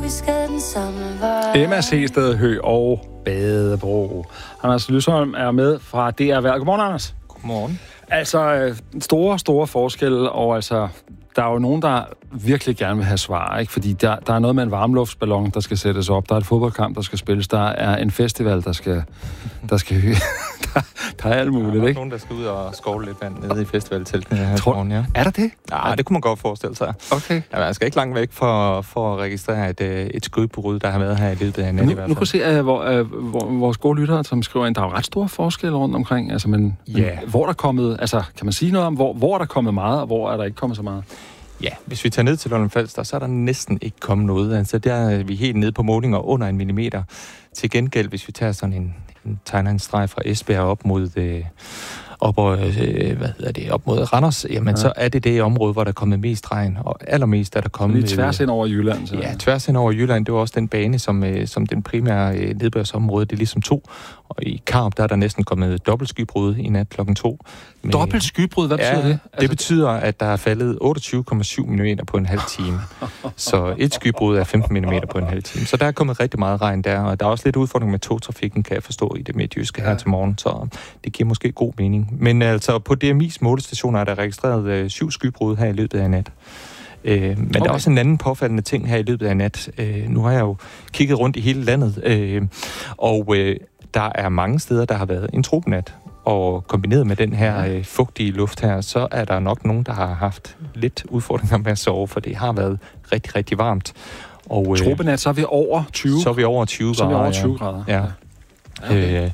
vi skal den samme vej. Emma Sehsted Høgh og Badebro. Anders Lysholm er med fra DR Værd. Godmorgen, Anders. Godmorgen. Altså, store forskelle, og altså, der er jo nogen, der virkelig gerne vil have svar, ikke? Fordi der er noget med en varmluftsballon, der skal sættes op, der er et fodboldkamp, der skal spilles, der er en festival, der skal der er alt muligt, ikke? Der er nogen, der skal ud og skovle lidt vand nede i festivalteltene her i morgen, ja. Er der det? Ja, det kunne man godt forestille sig. Okay. Ja, man skal ikke langt væk for at registrere et skudbrud, der har været her i løbet af natten i hvert fald. Nu kan se, at vores gode lyttere, som skriver ind, der er jo ret store forskelle rundt omkring, altså, men hvor der er kommet, altså, kan man sige noget om, hvor er der kommet meget, og hvor er der ikke kommet så meget? Ja, hvis vi tager ned til Lolland-Falster, så er der næsten ikke kommet noget. Altså, der er vi helt nede på målinger under 1 millimeter. Til gengæld, hvis vi tager sådan tegner en streg fra Esbjerg op mod op mod Randers, jamen så er det område, hvor der er kommet mest regn, og allermest er der kommet... Lige tværs ind over Jylland, så... Ja, tværs ind over Jylland, det var også den bane, som den primære nedbørsområde, det er ligesom 2. Og i Karup, der er der næsten kommet dobbeltskybrud i nat 2:00. Dobbeltskybrud? Hvad betyder det? Altså... Det betyder, at der er faldet 28,7 mm på en halv time. Så et skybrud er 15 mm på en halv time. Så der er kommet rigtig meget regn der, og der er også lidt udfordring med togtrafikken, kan jeg forstå, i det midtjyske her til morgen, så det giver måske god mening. Men altså, på DMI's målestationer er der registreret 7 skybrud her i løbet af nat. Men der er også en anden påfaldende ting her i løbet af nat. Nu har jeg jo kigget rundt i hele landet, og der er mange steder, der har været en tropenat. Og kombineret med den her fugtige luft her, så er der nok nogen, der har haft lidt udfordringer med at sove, for det har været rigtig, rigtig varmt. Og tropenat, så er vi over 20? Så er vi over 20 grader. Så er vi over 20 grader. Ja. Okay.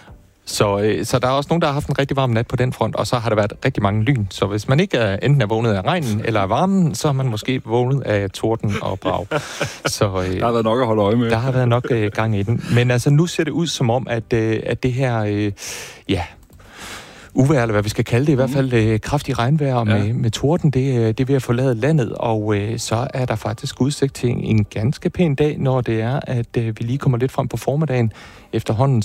Så der er også nogen, der har haft en rigtig varm nat på den front, og så har der været rigtig mange lyn. Så hvis man ikke enten er vågnet af regnen eller af varmen, så har man måske vågnet af torden og brag. Så, der har været nok at holde øje med. Der har været nok gang i den. Men altså, nu ser det ud som om, at det her... uvejr, eller hvad vi skal kalde det, i hvert fald kraftig regnvejr med torden, det er ved at forlade landet, og så er der faktisk udsigt til en ganske pæn dag, når det er, at vi lige kommer lidt frem på formiddagen. Efterhånden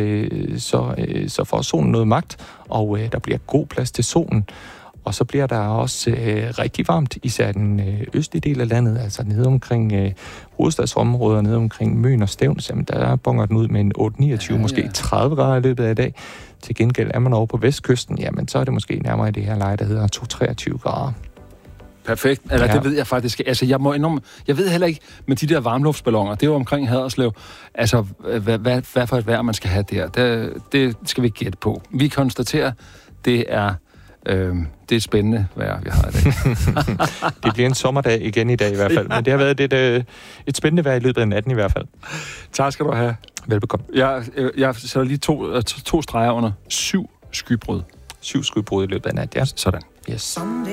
så får solen noget magt, og der bliver god plads til solen. Og så bliver der også rigtig varmt, især den østlige del af landet, altså nede omkring hovedstadsområder, nede omkring Møn og Stevns, jamen der bonger den ud med en 8-29, måske 30 grader i løbet af dag. Til gengæld er man over på vestkysten, jamen så er det måske nærmere i det her leje, der hedder 2-23 grader. Perfekt. Eller det ved jeg faktisk. Altså, jeg ved heller ikke med de der varmluftsballoner. Det er jo omkring Haderslev. Altså, hvad for et vejr man skal have der. Det skal vi gætte på. Vi konstaterer, det er et spændende vejr, vi har i dag. Det bliver en sommerdag igen i dag i hvert fald. Men det har været et spændende vejr i løbet af natten i hvert fald. Tak skal du have. Velbekomme. Jeg sætter lige to streger under 7 skybrud. 7 skybrud i løbet af nat, ja. Sådan. Yes.